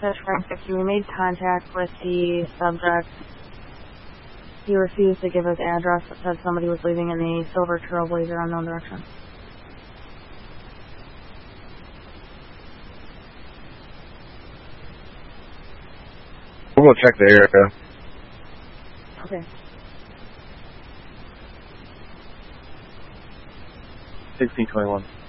dispatch Frank 60. We made contact with the subject. He refused to give his address, but said somebody was leaving in the silver Trailblazer unknown direction. We'll go check the area. Okay. 1621.